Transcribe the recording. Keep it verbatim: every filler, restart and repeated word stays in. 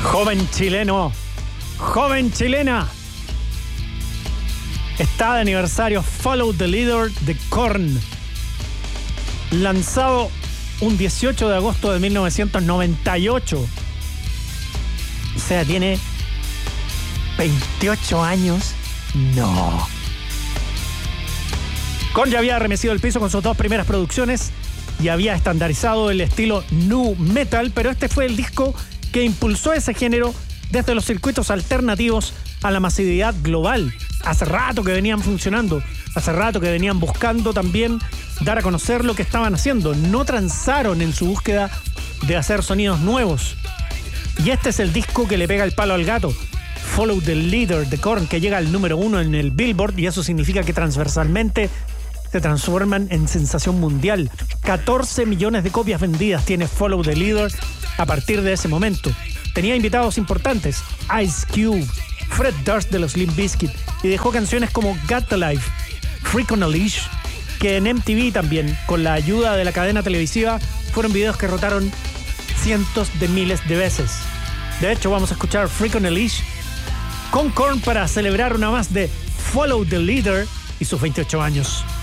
Joven chileno, joven chilena, está de aniversario Follow the Leader de Korn, lanzado un dieciocho de agosto de mil novecientos noventa y ocho. O sea, tiene veintiocho años. No. Korn ya había arremecido el piso con sus dos primeras producciones y había estandarizado el estilo nu metal, pero este fue el disco que impulsó ese género desde los circuitos alternativos a la masividad global. Hace rato que venían funcionando, hace rato que venían buscando también dar a conocer lo que estaban haciendo. No transaron en su búsqueda de hacer sonidos nuevos. Y este es el disco que le pega el palo al gato. Follow the Leader de Korn, que llega al número uno en el Billboard, y eso significa que transversalmente se transforman en sensación mundial. catorce millones de copias vendidas tiene Follow the Leader a partir de ese momento. Tenía invitados importantes: Ice Cube, Fred Durst de los Limp Bizkit, y dejó canciones como Got the Life, Freak on a Leash, que en M T V también, con la ayuda de la cadena televisiva, fueron videos que rotaron cientos de miles de veces. De hecho, vamos a escuchar Freak on a Leash con Korn para celebrar una más de Follow the Leader y sus veintiocho años.